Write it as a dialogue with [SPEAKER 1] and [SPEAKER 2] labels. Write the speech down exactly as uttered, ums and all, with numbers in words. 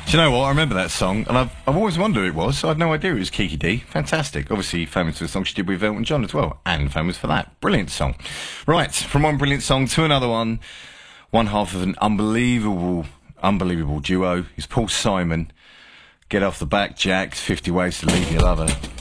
[SPEAKER 1] Do you know what? I remember that song, and I've, I've always wondered who it was. I had no idea it was Kiki Dee. Fantastic. Obviously famous for the song she did with Elton John as well, and famous for that. Brilliant song. Right, from one brilliant song to another one. One half of an unbelievable, unbelievable duo is Paul Simon. Get Off the Back, Jack, fifty Ways to Leave Your Lover.